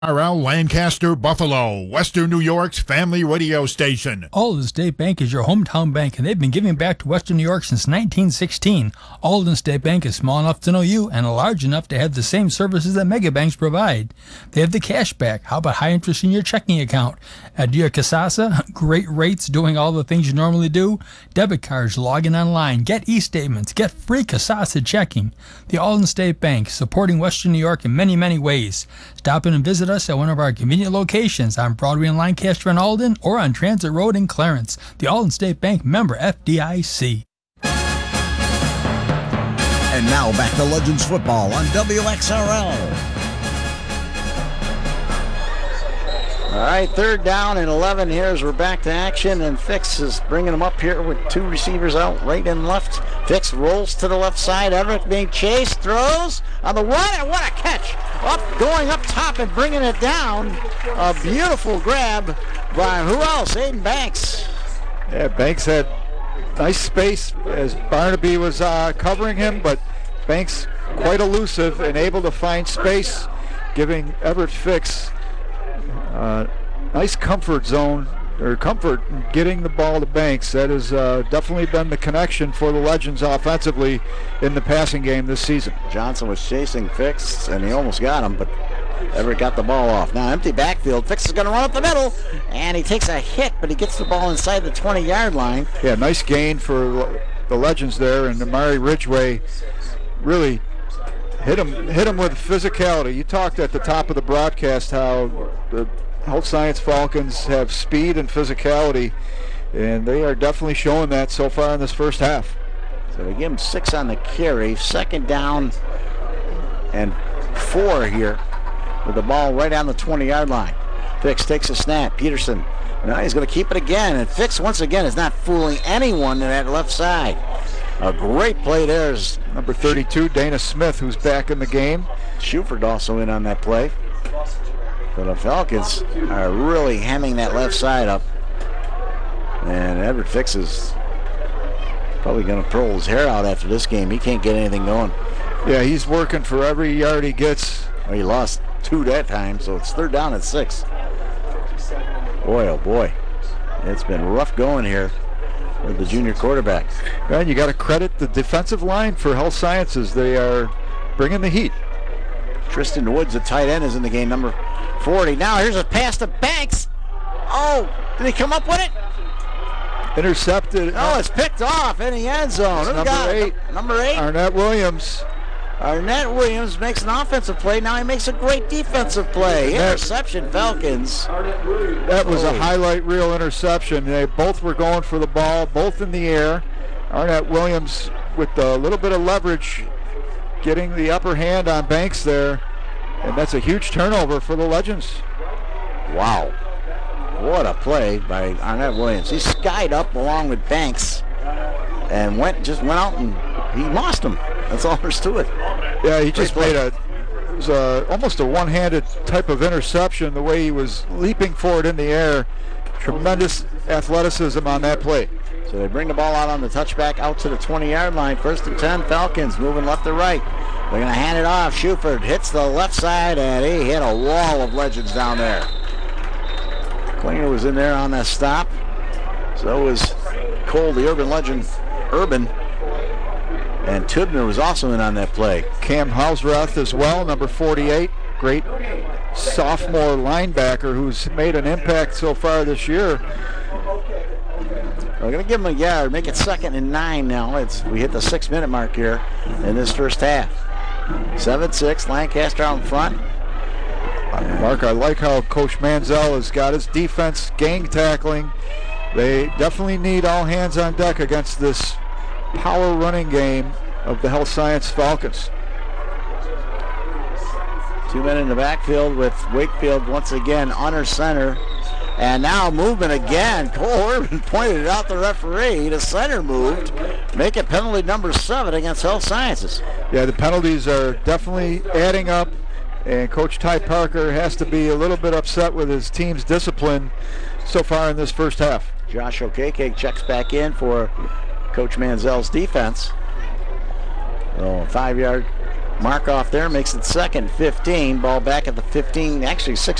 RL Lancaster Buffalo, Western New York's family radio station. Alden State Bank is your hometown bank, and they've been giving back to Western New York since 1916. Alden State Bank is small enough to know you and large enough to have the same services that mega banks provide. They have the cash back. How about high interest in your checking account? Adia Casasa, great rates doing all the things you normally do. Debit cards, login online, get e-statements, get free Casasa checking. The Alden State Bank, supporting Western New York in many, many ways. Stop in and visit us at one of our convenient locations on Broadway in Lancaster and Alden or on Transit Road in Clarence. The Alden State Bank, member FDIC. And now back to Legends Football on WXRL. All right, 3rd down and 11 here as we're back to action, and Fix is bringing them up here with 2 receivers out, right and left. Fix rolls to the left side. Everett being chased, throws on the run, and what a catch! Going up top and bringing it down. A beautiful grab by who else? Aiden Banks. Yeah, Banks had nice space as Barnaby was covering him, but Banks quite elusive and able to find space, giving Everett Fix nice comfort zone, or comfort in getting the ball to Banks. That has definitely been the connection for the Legends offensively in the passing game this season. Johnson was chasing Fix, and he almost got him, but Everett got the ball off. Now empty backfield. Fix is going to run up the middle, and he takes a hit, but he gets the ball inside the 20-yard line. Yeah, nice gain for the Legends there, and Amari Ridgway really hit him with physicality. You talked at the top of the broadcast how the Health Science Falcons have speed and physicality, and they are definitely showing that so far in this first half. So they give him 6 on the carry. 2nd down and 4 here with the ball right on the 20-yard line. Fix takes a snap. Peterson. Now he's going to keep it again, and Fix once again is not fooling anyone in that left side. A great play there is number 32, Dana Smith, who's back in the game. Shuford also in on that play. So the Falcons are really hemming that left side up. And Everett Fix is probably going to pull his hair out after this game. He can't get anything going. Yeah, he's working for every yard he gets. Well, he lost 2 that time, so it's 3rd down and 6. Boy, oh boy. It's been rough going here with the junior quarterback. And you got to credit the defensive line for Health Sciences. They are bringing the heat. Tristan Woods, the tight end, is in the game, number 40. Now here's a pass to Banks. Oh, did he come up with it? Intercepted. Oh, it's picked off in the end zone. Who got it? Number 8. Arnett Williams. Arnett Williams makes an offensive play. Now he makes a great defensive play. Interception, Falcons. That was a highlight reel interception. They both were going for the ball, both in the air. Arnett Williams with a little bit of leverage, getting the upper hand on Banks there. And that's a huge turnover for the Legends. Wow. What a play by Arnett Williams. He skied up along with Banks and went out and he lost him. That's all there's to it. Yeah, he just made almost a one-handed type of interception, the way he was leaping forward in the air. Tremendous athleticism on that play. So they bring the ball out on the touchback out to the 20-yard line. 1st and 10, Falcons moving left to right. They're going to hand it off. Shuford hits the left side, and he hit a wall of Legends down there. Klinger was in there on that stop. So was Cole, the Urban Legend, Urban. And Tubner was also in on that play. Cam Hausrath as well, number 48. Great sophomore linebacker who's made an impact so far this year. We're going to give him a yard, make it 2nd and 9 now. We hit the 6-minute mark here in this first half. 7-6, Lancaster out in front. Mark, I like how Coach Manziel has got his defense gang tackling. They definitely need all hands on deck against this power running game of the Health Science Falcons. 2 men in the backfield with Wakefield once again under center. And now movement again. Cole Urban pointed out the referee. The center moved. Make it penalty number 7 against Health Sciences. Yeah, the penalties are definitely adding up. And Coach Ty Parker has to be a little bit upset with his team's discipline so far in this first half. Josh Okeke checks back in for Coach Manziel's defense. So 5-yard Mark off there makes it 2nd, 15. Ball back at the 15, actually 6